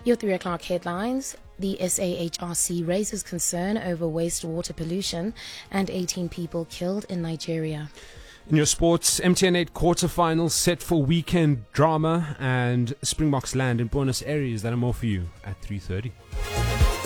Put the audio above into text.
Your 3 o'clock headlines. The SAHRC raises concern over wastewater pollution and 18 people killed in Nigeria. In your sports, MTN 8 quarterfinals set for weekend drama, and Springboks land in Buenos Aires. That and more for you at 3:30.